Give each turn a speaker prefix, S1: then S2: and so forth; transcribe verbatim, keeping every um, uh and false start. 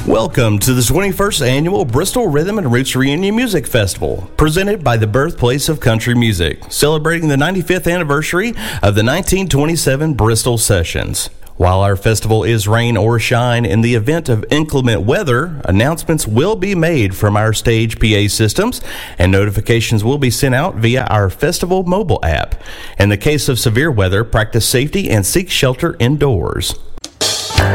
S1: Welcome to the twenty-first Annual Bristol Rhythm and Roots Reunion Music Festival, presented by the birthplace of country music, celebrating the ninety-fifth anniversary of the nineteen twenty-seven Bristol Sessions. While our festival is rain or shine, in the event of inclement weather, announcements will be made from our stage P A systems, and notifications will be sent out via our festival mobile app. In the case of severe weather, practice safety and seek shelter indoors.